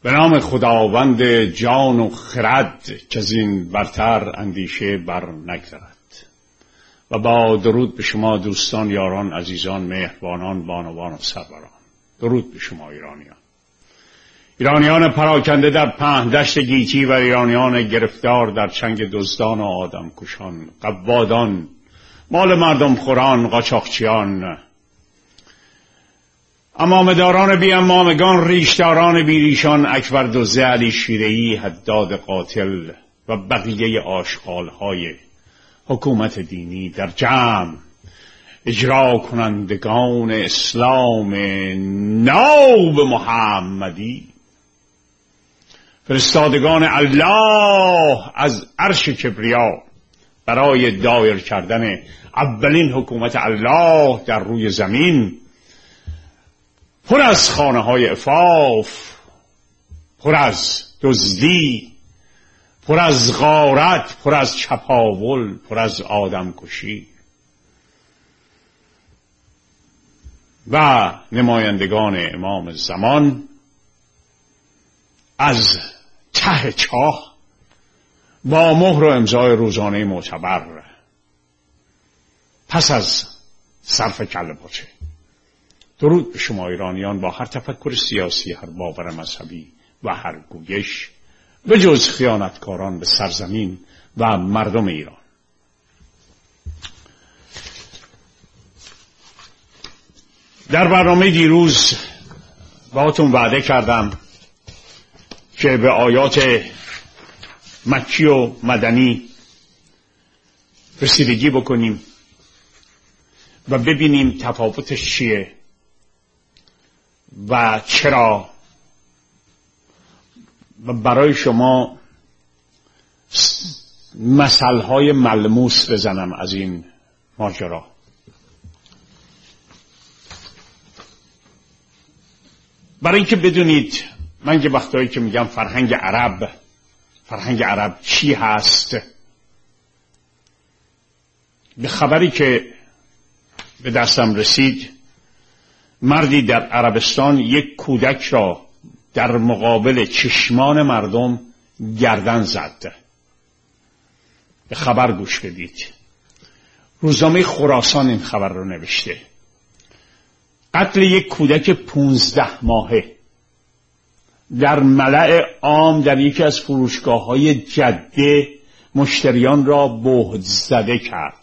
به نام خداوند جان و خرد که از این برتر اندیشه بر نگذرد. و با درود به شما دوستان، یاران، عزیزان، مهربانان، بانوان و سروران. درود به شما ایرانیان پراکنده در پهن دشت گیتی و ایرانیان گرفتار در چنگ دزدان و آدم کشان، قوادان، مال مردم خوران، قاچاقچیان، امامداران بی امامگان، ریشداران بی ریشان، اکبر دزد، علی شیره‌ای، حداد قاتل و بقیه آشغالهای حکومت دینی در جمع، اجرا کنندگان اسلام ناب محمدی، فرستادگان الله از عرش کبریا برای دایر کردن اولین حکومت الله در روی زمین، پر از خانه های عفاف، پر از دزدی، پر از غارت، پر از چپاول، پر از آدم کشی و نمایندگان امام زمان از ته چاه با مهر و امضای روزانه معتبر پس از صرف کله پاچه. درود به شما ایرانیان با هر تفکر سیاسی، هر باور مذهبی و هر گویش، به جز خیانتکاران به سرزمین و مردم ایران. در برنامه دیروز باهاتون وعده کردم که به آیات مکی و مدنی رسیدگی بکنیم و ببینیم تفاوتش چیه و چرا، و برای شما مثلهای ملموس بزنم از این ماجرا. برای اینکه بدونید من که وقتایی که میگم فرهنگ عرب چی هست، به خبری که به دستم رسید، مردی در عربستان یک کودک را در مقابل چشمان مردم گردن زد. به خبر گوش بدید. روزنامه خراسان این خبر رو نوشته. قتل یک کودک 15 ماهه در ملأ عام در یکی از فروشگاه‌های جده مشتریان را بهت زده کرد.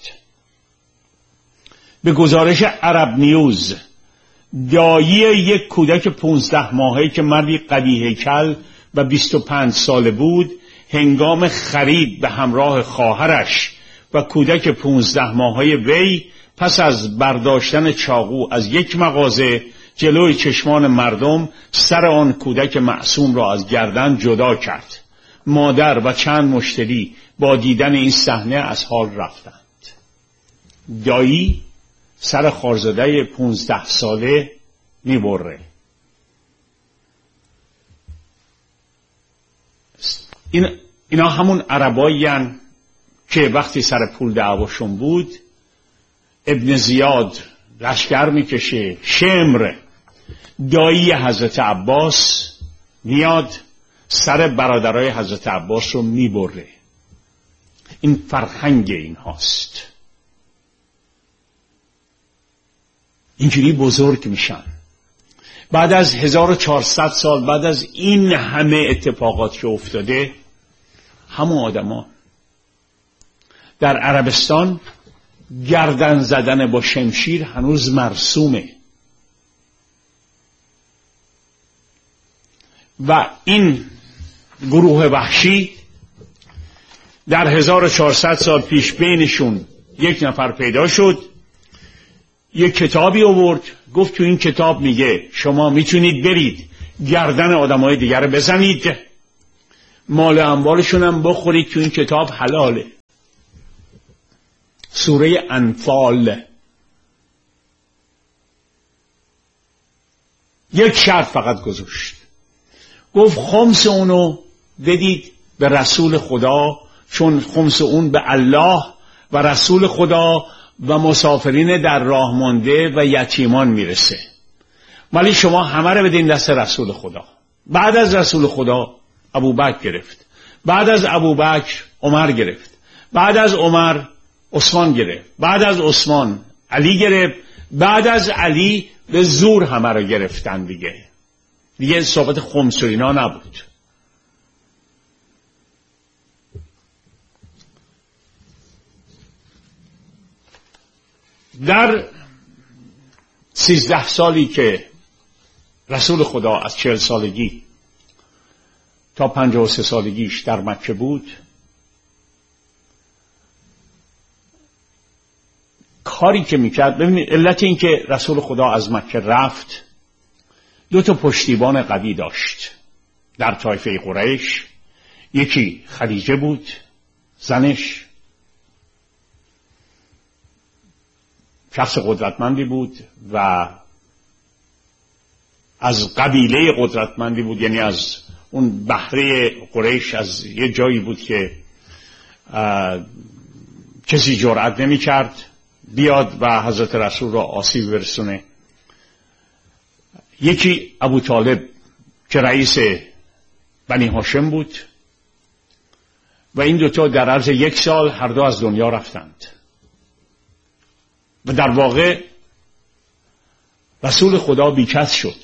به گزارش عرب نیوز، دایی یک کودک 15 ماهه که مردی قوی هیکل و 25 ساله بود، هنگام خرید به همراه خواهرش و کودک 15 ماهه وی پس از برداشتن چاقو از یک مغازه جلوی چشمان مردم سر آن کودک معصوم را از گردن جدا کرد. مادر و چند مشتری با دیدن این صحنه از حال رفتند. دایی سر خارزاده 15 ساله میبره. اینا همون عربایی هن که وقتی سر پول دعواشون بود، ابن زیاد لشکر میکشه، شمر دایی حضرت عباس میاد سر برادرای حضرت عباس رو میبره. این فرهنگ این هاست. اینجوری بزرگ میشن. بعد از 1400 سال بعد از این همه اتفاقات که افتاده، همون آدما در عربستان گردن زدن با شمشیر هنوز مرسومه و این گروه وحشی در 1400 سال پیش بینشون یک نفر پیدا شد، یک کتابی آورد، گفت تو این کتاب میگه شما میتونید برید گردن آدمای دیگر رو بزنید، مال اموالشون هم بخورید، تو این کتاب حلاله. سوره انفال. یک شرط فقط گذاشت، گفت خمس اونو بدید به رسول خدا، چون خمس اون به الله و رسول خدا و مسافرین در راه مانده و یتیمان میرسه، ولی شما همه رو بدین دست رسول خدا. بعد از رسول خدا ابوبکر گرفت، بعد از ابوبکر عمر گرفت، بعد از عمر عثمان گرفت، بعد از عثمان علی گرفت، بعد از علی به زور همه رو گرفتن دیگه صحبت خمس و اینا نبود. در 13 سالی که رسول خدا از 40 سالگی تا 53 سالگیش در مکه بود، کاری که میکرد، ببینید علت این که رسول خدا از مکه رفت، 2 پشتیبان قوی داشت در طایفه قریش. یکی خدیجه بود زنش، شخص قدرتمندی بود و از قبیله قدرتمندی بود، یعنی از اون بحره قریش، از یه جایی بود که کسی جرأت نمی کرد بیاد و حضرت رسول را آسیب برسونه. یکی ابو طالب که رئیس بنی هاشم بود و این 2 در عرض 1 سال هر دو از دنیا رفتند و در واقع رسول خدا بیکس شد.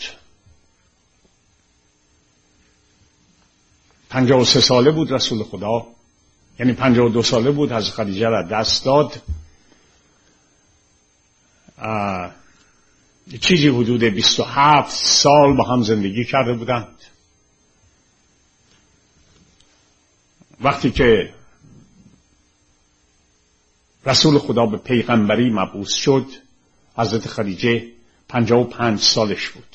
53 ساله بود رسول خدا، یعنی 52 ساله بود حضرت خدیجه را دست داد. چیزی حدود 27 سال با هم زندگی کرده بودند. وقتی که رسول خدا به پیغمبری مبعوث شد، حضرت خدیجه 55 سالش بود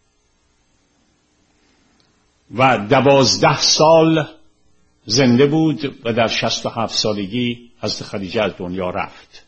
و 12 سال زنده بود و در 67 سالگی حضرت خدیجه از دنیا رفت.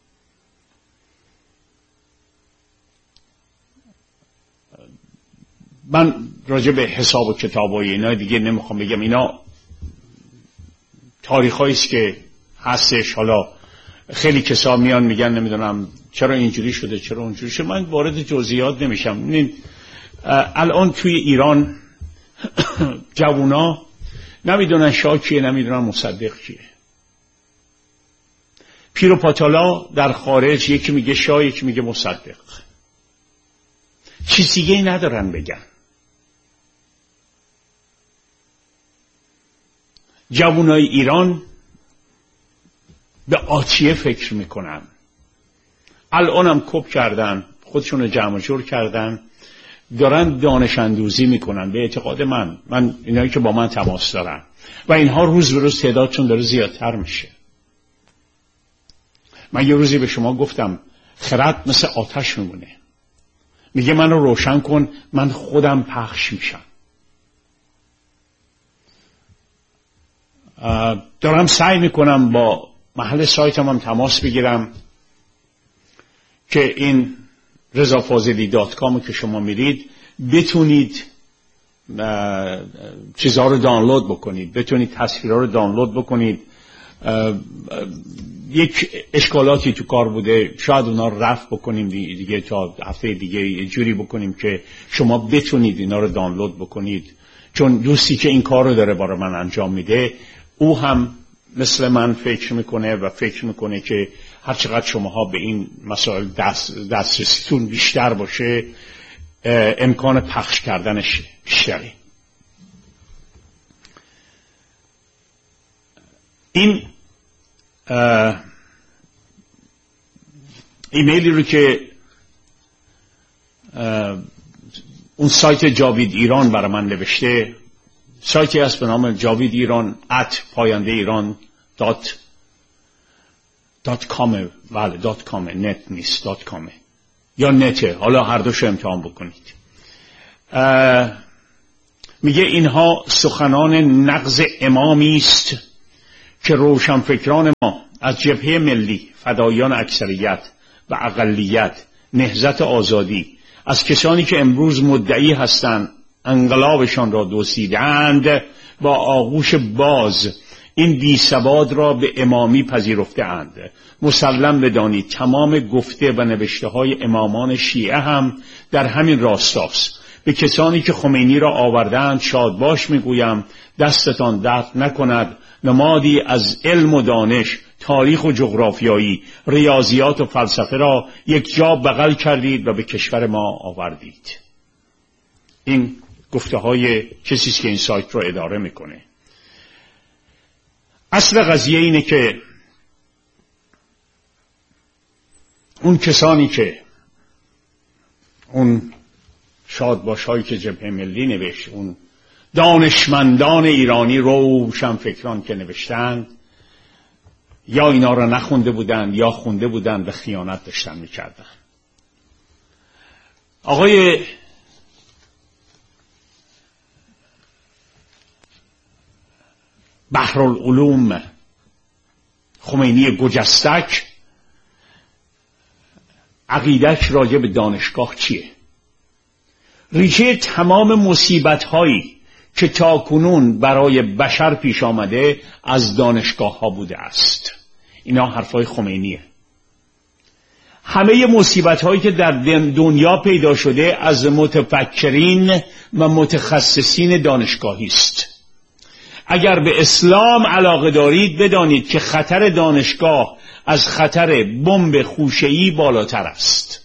من راجع به حساب و کتاب و اینا دیگه نمیخوام بگم، اینا تاریخایی است که هستش. حالا خیلی کسا میان میگن نمیدونم چرا اینجوری شده چرا اونجوری شده، من وارد جزئیات نمیشم. الان توی ایران جوونا نمیدونن شاه کیه، نمیدونن مصدق کیه. پیر و پاتالا در خارج یکی میگه شاه یکی میگه مصدق، چیز دیگه ندارن بگن. جوانای ایران به آتیه فکر میکنن، الانم کپ کردن، خودشون رو جمع جور کردن، دارن دانش اندوزی میکنن. به اعتقاد من اینایی که با من تماس دارن و اینها روز به روز تعدادشون داره زیادتر میشه. من یه روزی به شما گفتم خرد مثل آتش میمونه، میگه منو روشن کن، من خودم پخش میشم. دارم سعی میکنم با محل سایتم هم تماس بگیرم که این rezafazeli.com که شما میرید بتونید چیزها رو دانلود بکنید، بتونید تصویرها رو دانلود بکنید. یک اشکالاتی تو کار بوده، شاید اونا رو رفع بکنیم دیگه، تا هفته دیگه یه جوری بکنیم که شما بتونید اینا رو دانلود بکنید. چون دوستی که این کار رو داره برای من انجام میده، او هم مثل من فکر میکنه و فکر میکنه که هر چقدر شماها به این مسائل دسترسیتون بیشتر باشه، امکان پخش کردنش بیشتره. این ایمیلی رو که اون سایت جاوید ایران برای من نوشته، سایتی هست به نام جاوید ایران @payandeeiran.com. بله .com، نت نیست .com یا نته، حالا هر دوشو امتحان بکنید. میگه اینها سخنان نقض امامی است که روشنفکران ما از جبهه ملی، فدایان اکثریت و اقلیت، نهضت آزادی، از کسانی که امروز مدعی هستند انقلابشان را دزدیدند، با آغوش باز این بی سواد را به امامی پذیرفته اند. مسلم بدانید تمام گفته و نوشته های امامان شیعه هم در همین راستاست. به کسانی که خمینی را آوردند شادباش میگویم دستتان درد نکند. نمادی از علم و دانش، تاریخ و جغرافیایی، ریاضیات و فلسفه را یک جا بغل کردید و به کشور ما آوردید. این گفته های کسی است که این سایت رو اداره میکنه. اصل قضیه اینه که اون کسانی که اون شادباش‌هایی که جبهه ملی نوشت، اون دانشمندان ایرانی روشنفکران که نوشتند، یا اینا را نخونده بودند یا خونده بودند و خیانت داشتن میکردن. آقای بحرالعلوم خمینی گجستک عقیده‌اش راجع به دانشگاه چیه؟ ریشه تمام مصیبت‌هایی که تاکنون برای بشر پیش آمده از دانشگاه ها بوده است. اینا حرفای خمینیه. همه مصیبت‌هایی که در دنیا پیدا شده از متفکرین و متخصصین دانشگاهی است. اگر به اسلام علاقه دارید بدانید که خطر دانشگاه از خطر بمب خوشه‌ای بالاتر است.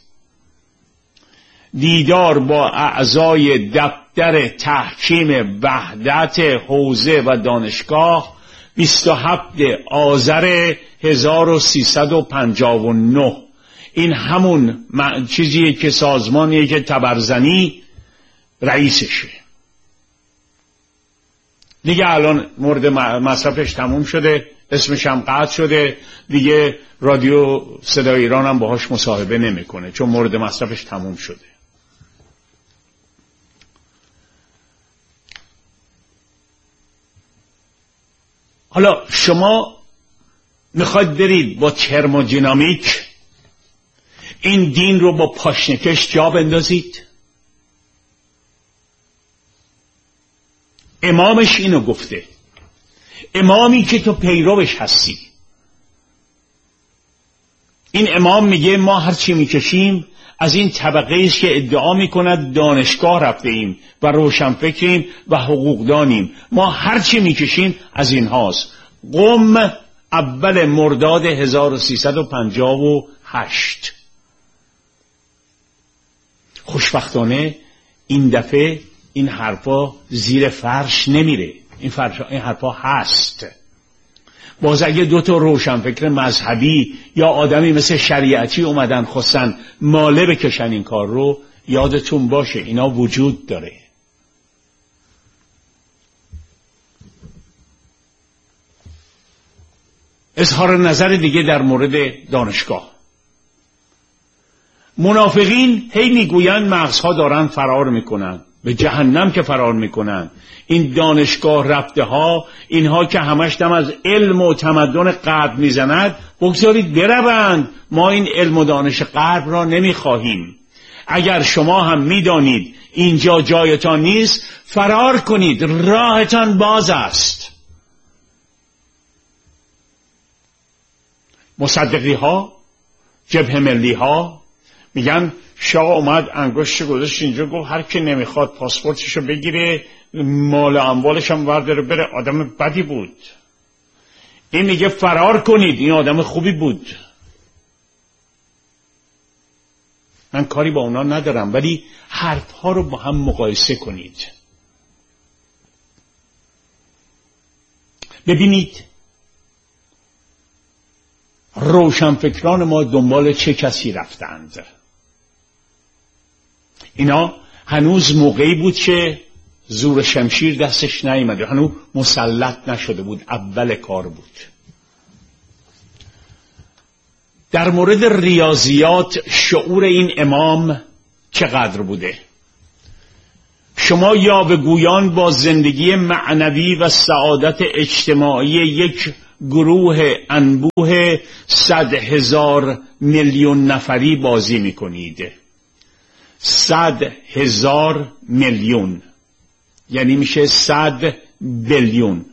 دیدار با اعضای دفتر تحکیم وحدت حوزه و دانشگاه 27 آذر 1359. این همون چیزیه که سازمانیه که طبرزنی رئیسشه. دیگه الان مورد مصرفش تموم شده، اسمش هم قطع شده، دیگه رادیو صدای ایران هم باهاش مصاحبه نمیکنه چون مورد مصرفش تموم شده. حالا شما میخواید برید با ترمودینامیک این دین رو با پاشنکش جا بندازید؟ امامش اینو گفته، امامی که تو پیروش هستی. این امام میگه ما هرچی میکشیم از این طبقه ایست که ادعا میکند دانشگاه رفته ایم و روشنفکریم و حقوقدانیم. ما هرچی میکشیم از این هاست. قم اول مرداد 1358. خوشبختانه این دفعه این حرفا زیر فرش نمیره. این حرفا هست. باز اگه دو تا روشنفکر مذهبی یا آدمی مثل شریعتی اومدن خواستن ماله بکشن این کار رو، یادتون باشه اینا وجود داره. اظهار نظر دیگه در مورد دانشگاه. منافقین هی میگوین مغزها دارن فرار میکنن به جهنم که فرار میکنن. این دانشگاه رفته ها، اینها که همش دم از علم و تمدن غرب میزند، بگذارید بروند. ما این علم و دانش غرب را نمیخواهیم. اگر شما هم میدانید اینجا جایتان نیست، فرار کنید، راهتان باز است. مصدقی ها، جبهه ملی ها میگن شاه اومد انگشت گذاشت اینجا گفت هر کی نمیخواد پاسپورتشو بگیره مال اموالش هم ورداره بره. آدم بدی بود. این میگه فرار کنید، این آدم خوبی بود. من کاری با اونا ندارم، ولی حرفها رو با هم مقایسه کنید. ببینید روشنفکران ما دنبال چه کسی رفتند. اینا هنوز موقعی بود که زور شمشیر دستش نیامده، هنوز مسلط نشده بود، اول کار بود. در مورد ریاضیات شعور این امام چقدر بوده؟ شما یاوه‌گویان با زندگی معنوی و سعادت اجتماعی یک گروه انبوه 100,000 میلیون نفری بازی میکنید. 100,000 میلیون یعنی میشه 100 بیلیون.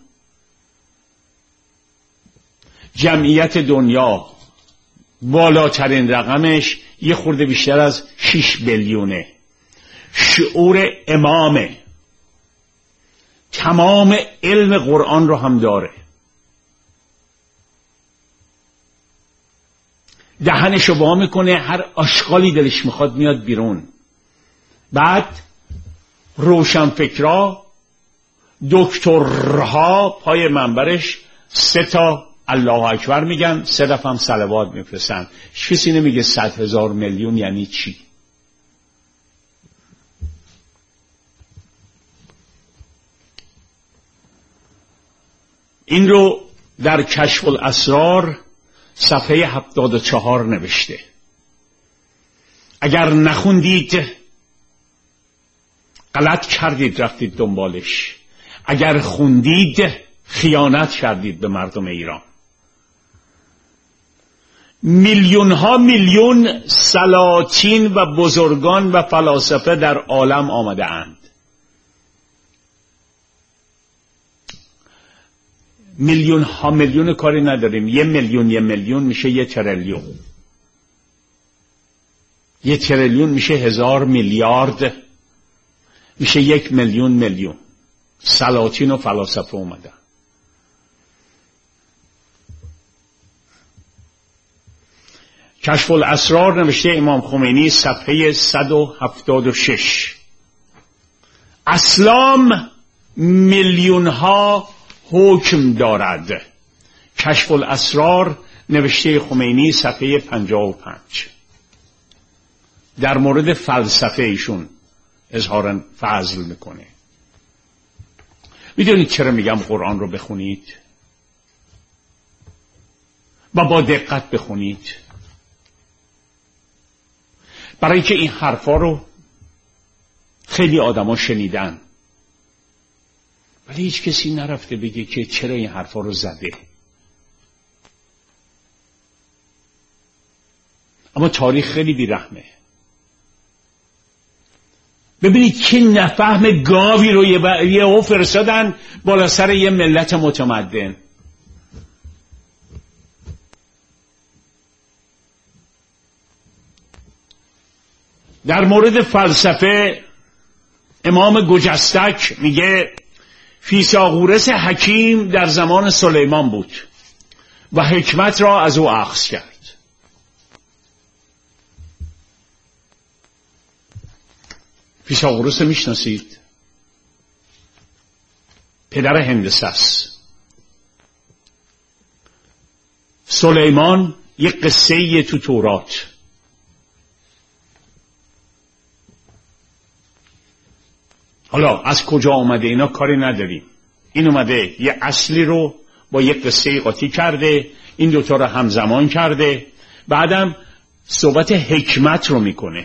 جمعیت دنیا بالاترین رقمش یه خورده بیشتر از 6 بیلیونه. شعور امامه، تمام علم قرآن رو هم داره، دهنشو وا میکنه، هر آشغالی دلش میخواد میاد بیرون. بعد روشنفکرا دکترها پای منبرش 3 الله اکبر میگن، 3 دفعه هم صلوات میفرستن. کسی نمیگه 100,000 میلیون یعنی چی. این رو در کشف الاسرار صفحه 74 نوشته. اگر نخوندید غلط کردید رفتید دنبالش، اگر خوندید خیانت کردید به مردم ایران. میلیون ها میلیون سلاطین و بزرگان و فلاسفه در عالم آمده اند. میلیون ها میلیون کاری نداریم. 1,000,000 میشه 1 تریلیون. 1 تریلیون میشه 1000 میلیارد، میشه 1,000,000 میلیون. سلاطین و فلاسفه اومدن. کشف الاسرار نوشته امام خمینی صفحه 176. اسلام میلیون ها حکم دارد. کشف الاسرار نوشته خمینی صفحه 55. در مورد فلسفه ایشون اظهار فضل میکنه. میدونید چرا میگم قرآن رو بخونید و با دقت بخونید؟ برای که این حرفا رو خیلی آدما شنیدن ولی هیچ کسی نرفته بگه که چرا این حرفا رو زده. اما تاریخ خیلی بیرحمه. ببینید که نفهم گاوی رو یه فرستادن بالا سر یه ملت متمدن. در مورد فلسفه امام گجستک میگه فیثاغورس حکیم در زمان سلیمان بود و حکمت را از او اخذ کرد. فیثاغورس میشناسید؟ پدر هندسه است. سلیمان یک قصه تو تورات. حالا از کجا آمده اینا کاری نداریم. این اومده یه اصلی رو با یک قصه قاطی کرده، این دوتا رو همزمان کرده، بعدم صحبت حکمت رو میکنه.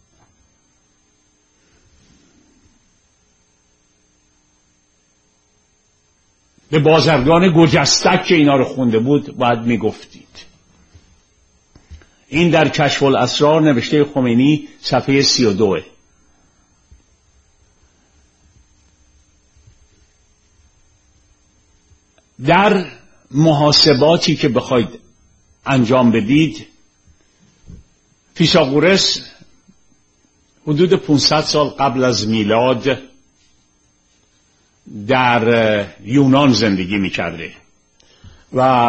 به بازرگان گجستک که اینا رو خونده بود باید میگفتید. این در کشف الاسرار نوشته خمینی صفحه 32. در محاسباتی که بخواید انجام بدید، فیثاغورس حدود 500 سال قبل از میلاد در یونان زندگی میکرده و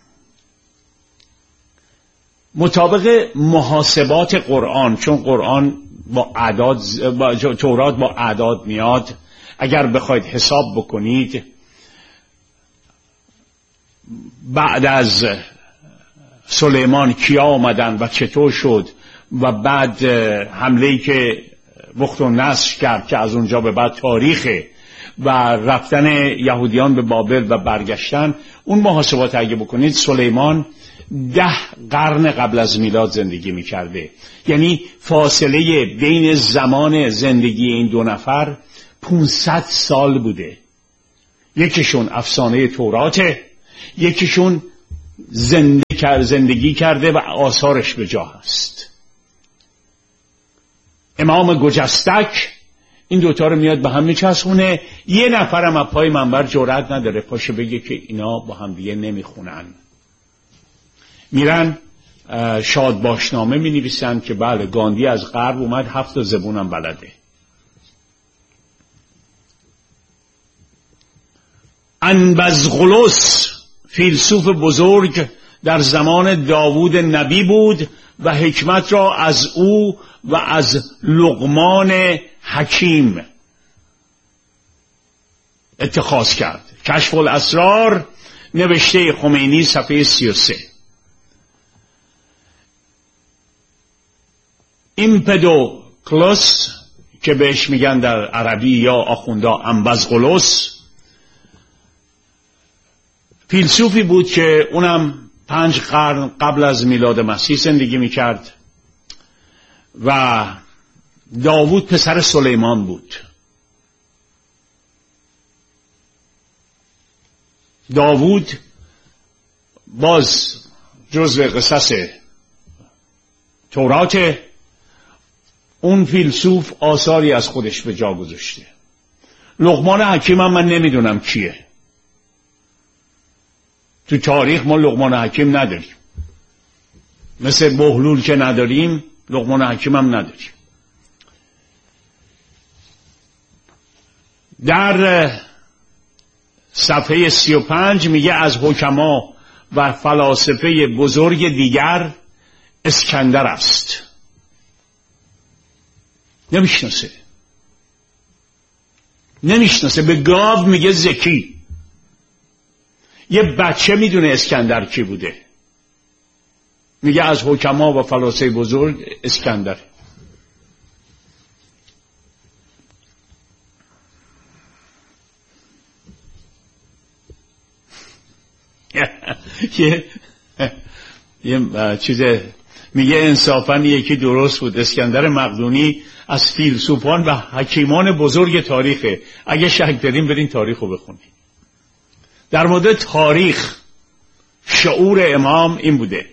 مطابق محاسبات قرآن، چون قرآن با اعداد، تورات با اعداد میاد، اگر بخواید حساب بکنید بعد از سلیمان کیا آمدن و چطور شد و بعد حمله‌ای که بختالنصر کرد که از اونجا به بعد تاریخه و رفتن یهودیان به بابل و برگشتن، اون محاسبات اگه بکنید سلیمان 10 قرن قبل از میلاد زندگی میکرده. یعنی فاصله بین زمان زندگی این دو نفر 500 سال بوده. یکیشون افسانه توراته، یکیشون زندگی کرده و آثارش به جا هست. امام گجستک این دوتا رو میاد به هم میچسبونه. یه نفرم از پای منبر جرئت نداره پاشه بگه که اینا با هم دیگه نمیخونن. میرن شادباشنامه مینویسن که بله گاندی از غرب اومد 7 زبونم بلده. انبزغلس فیلسوف بزرگ در زمان داوود نبی بود و حکمت را از او و از لقمان حکیم اتخاذ کرد. کشف الاسرار، نوشته خمینی، صفحه 33. ایمپدوکلوس که بهش میگن در عربی یا آخوندا انبزغلس، فیلسوفی بود که اونم 5 قرن قبل از میلاد مسیح زندگی میکرد و داوود پسر سلیمان بود. داوود باز جزو قصص تورات، اون فیلسوف آثاری از خودش به جا گذاشته. لقمان حکیم هم من نمیدونم کیه. تو تاریخ ما لقمان حکیم نداریم، مثل بهلول که نداریم لقمان حکیم هم نداریم. در صفحه 35 میگه از حکما و فلاسفه بزرگ دیگر اسکندر است. نمیشناسه. به گاو میگه ذکی. یه بچه میدونه اسکندر کی بوده، میگه از حکما و فلاسفه بزرگ اسکندر. یه چیز میگه انصافاً یکی درست بود، اسکندر مقدونی از فیلسوفان و حکیمان بزرگ تاریخه. اگه شک دارین برین تاریخ رو بخونین. در مورد تاریخ شعور امام این بوده،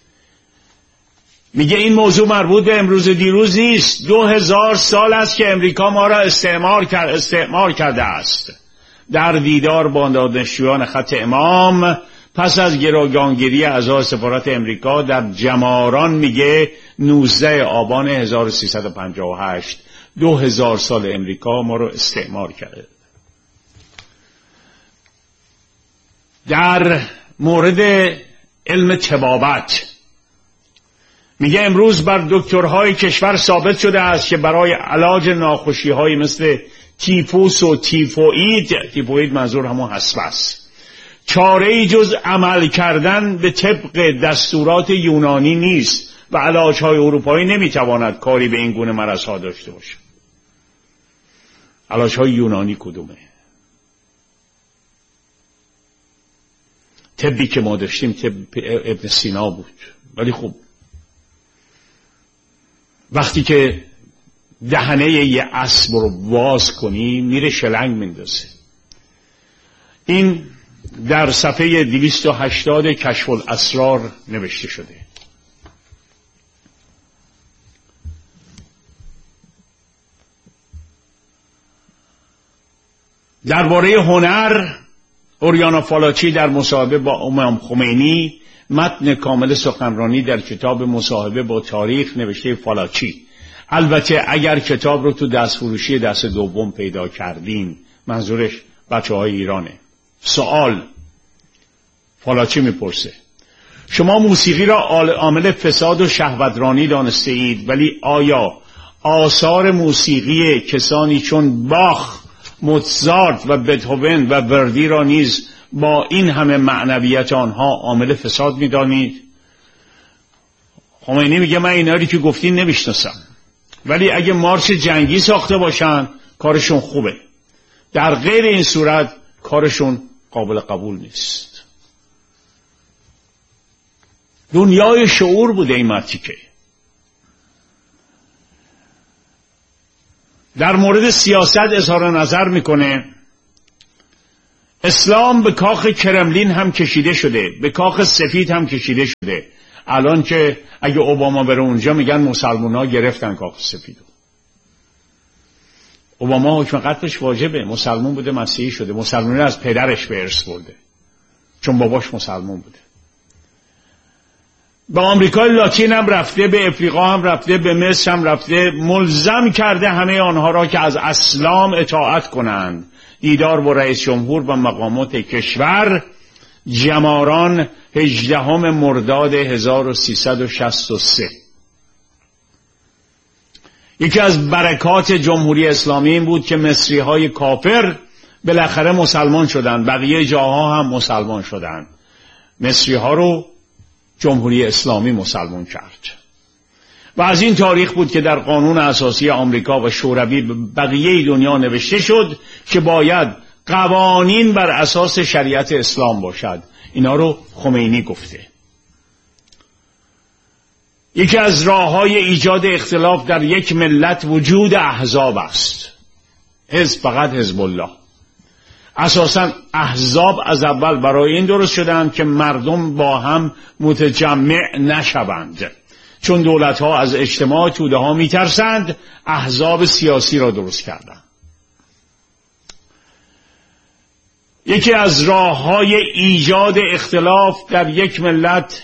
میگه این موضوع مربوط به امروز دیروز نیست. 2000 سال است که امریکا ما را استعمار کرده است. در دیدار با دانشجویان خط امام پس از گروگانگیری اعضای سفارت امریکا در جماران، میگه 19 آبان 1358، 2000 سال امریکا ما رو استعمار کرده. در مورد علم طبابت میگه امروز بر دکترهای کشور ثابت شده است که برای علاج ناخوشی‌های مثل تیفوس و تیفوئید منظور همون حصبه است، چاره‌ای جز عمل کردن به طبق دستورات یونانی نیست و علاج‌های اروپایی نمیتواند کاری به این گونه مرض‌ها داشته باشه. علاج‌های یونانی کدومه؟ طبی که ما داشتیم طب ابن سینا بود، ولی خب وقتی که دهنه یه اسب رو باز کنی میره شلنگ میندازه. این در صفحه 280 کشف الاسرار نوشته شده. درباره هنر، اوریانا فالاچی در مصاحبه با امام خمینی، متن کامل سخنرانی در کتاب مصاحبه با تاریخ نوشته فالاچی. البته اگر کتاب رو تو دستفروشی دست دوم پیدا کردین، منظورش بچه‌های ایرانه. سوال فالاچی میپرسه شما موسیقی را عامل فساد و شهوترانی دانسته اید، ولی آیا آثار موسیقی کسانی چون باخ، موزارت و بتهوون و وردی را نیز با این همه معنویت آنها عامل فساد میدانید؟ خمینی میگه من اینا رو که گفتین نمیشناسم، ولی اگه مارش جنگی ساخته باشن کارشون خوبه، در غیر این صورت کارشون قابل قبول نیست. دنیای شعور بوده این مرتیکه. در مورد سیاست اظهار نظر میکنه اسلام به کاخ کرملین هم کشیده شده، به کاخ سفید هم کشیده شده. الان که اگه اوباما بره اونجا میگن مسلمونا گرفتن کاخ سفیدو. اوباما حکم قتلش واجبه، مسلمون بوده مسیحی شده، مسلمانی از پدرش به ارث برده چون باباش مسلمون بوده. به آمریکای لاتین هم رفته، به افریقا هم رفته، به مصر هم رفته، ملزم کرده همه آنها را که از اسلام اطاعت کنند. دیدار با رئیس جمهور و مقامات کشور جماران 18 مرداد 1363. یکی از برکات جمهوری اسلامی این بود که مصری های کافر بالاخره مسلمان شدند، بقیه جاها هم مسلمان شدند. مصری ها رو جمهوری اسلامی مسلمان کرد و از این تاریخ بود که در قانون اساسی آمریکا و شوروی بقیه دنیا نوشته شد که باید قوانین بر اساس شریعت اسلام باشد. اینا رو خمینی گفته. یکی از راه‌های ایجاد اختلاف در یک ملت وجود احزاب است. حزب فقط حزب الله. اساساً احزاب از اول برای این درست شدند که مردم با هم متجمع نشوند. چون دولت‌ها از اجتماع توده‌ها می‌ترسند، احزاب سیاسی را درست کردند. یکی از راه‌های ایجاد اختلاف در یک ملت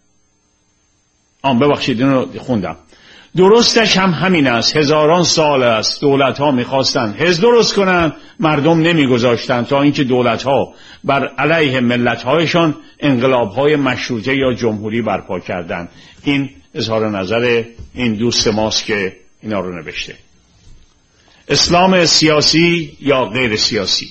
ببخشید اینو خوندم، درستش هم همین است. هزاران سال است دولت‌ها می‌خواستند حزب درست کنند، مردم نمی‌گذاشتند تا اینکه دولت‌ها بر علیه ملت‌هایشان انقلاب‌های مشروطه یا جمهوری برپا کردند. این اظهار نظر این دوست ماست که اینا رو نوشته. اسلام سیاسی یا غیر سیاسی.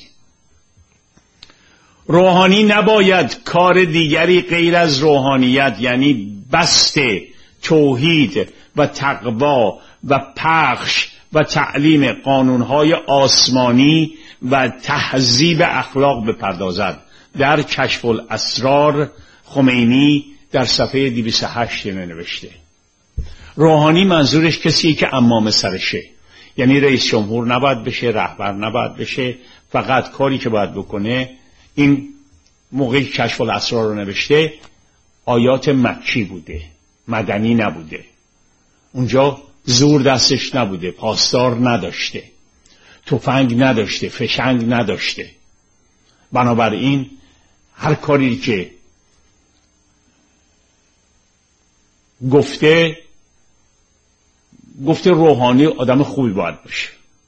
روحانی نباید کار دیگری غیر از روحانیت، یعنی بسط توحید و تقوا و پخش و تعلیم قانونهای آسمانی و تهذیب اخلاق بپردازد. در کشف الاسرار خمینی در صفحه 208 نوشته. روحانی منظورش کسیه که امام سرشه، یعنی رئیس جمهور نباید بشه، رهبر نباید بشه، فقط کاری که باید بکنه. این موقعی کشف الاسرار رو نوشته آیات مکی بوده، مدنی نبوده. اونجا زور دستش نبوده، پاسدار نداشته، تفنگ نداشته، فشنگ نداشته. بنابراین هر کاری که گفته روحانی آدم خوبی باید باشه.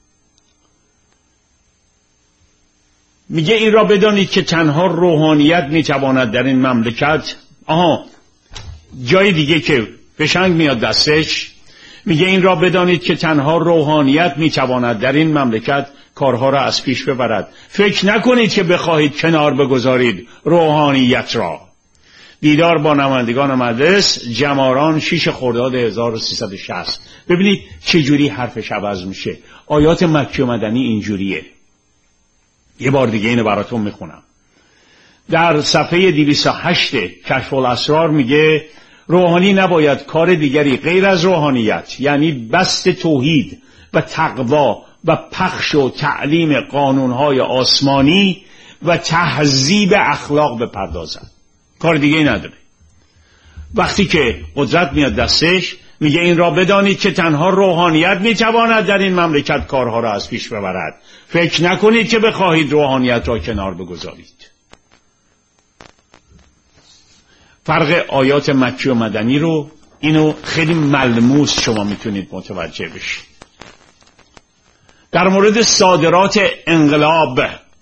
میگه این را بدانید که تنها روحانیت میتواند در این مملکت جای دیگه که فشنگ میاد دستش، میگه این را بدانید که تنها روحانیت میتواند در این مملکت کارها را از پیش ببرد. فکر نکنید که بخواهید کنار بگذارید روحانیت را. دیدار با نمایندگان مجلس جماران 6 خرداد 1360. ببینید چه جوری حرفش عوض میشه. آیات مکی و مدنی اینجوریه. یه بار دیگه اینو براتون میخونم. در صفحه 208 کشف الاسرار میگه روحانی نباید کار دیگری غیر از روحانیت، یعنی بسط توحید و تقوا و پخش و تعلیم قانونهای آسمانی و تهذیب اخلاق بپردازد. کار دیگه نداره. وقتی که قدرت میاد دستش میگه این را بدانید که تنها روحانیت میتواند در این مملکت کارها را از پیش ببرد. فکر نکنید که بخواهید روحانیت را کنار بگذارید. فرق آیات مکی و مدنی رو اینو خیلی ملموس شما میتونید متوجه بشید. در مورد صادرات انقلاب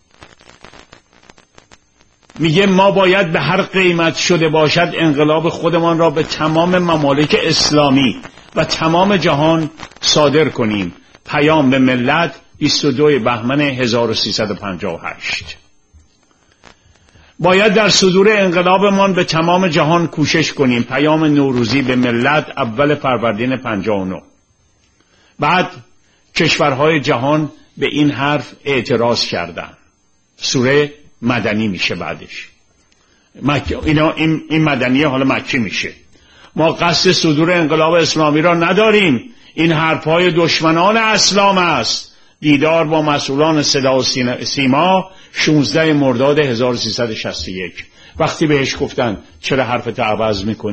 میگه ما باید به هر قیمت شده باشد انقلاب خودمان را به تمام ممالک اسلامی و تمام جهان صادر کنیم. پیام به ملت 22 بهمن 1358. باید در صدور انقلابمان به تمام جهان کوشش کنیم. پیام نوروزی به ملت اول فروردین 59. بعد کشورهای جهان به این حرف اعتراض کردند. سوره مدنی میشه بعدش. این مدنیه حالا مکی میشه. ما قصد صدور انقلاب اسلامی را نداریم. این حرفهای دشمنان اسلام است. دیدار با مسئولان صدا و سیما 16 مرداد 1361. وقتی بهش گفتن چرا حرفت عوض میکنی؟